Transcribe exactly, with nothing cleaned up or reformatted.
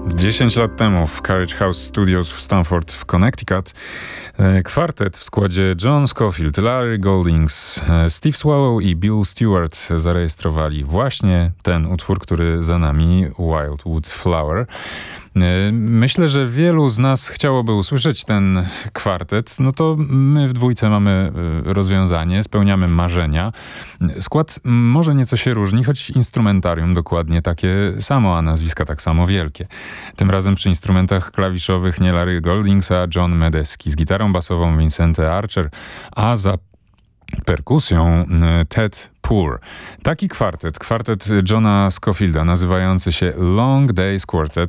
dziesięć lat temu w Carriage House Studios w Stamford w Connecticut kwartet w składzie John Scofield, Larry Goldings, Steve Swallow i Bill Stewart zarejestrowali właśnie ten utwór, który za nami, Wildwood Flower. Myślę, że wielu z nas chciałoby usłyszeć ten kwartet. No to my w dwójce mamy rozwiązanie, spełniamy marzenia. Skład może nieco się różni, choć instrumentarium dokładnie takie samo, a nazwiska tak samo wielkie. Tym razem przy instrumentach klawiszowych nie Larry Goldings, a John Medeski, z gitarą basową Vincente Archer, a za perkusją Ted Poor. Taki kwartet, kwartet Johna Scofielda, nazywający się Long Days Quartet,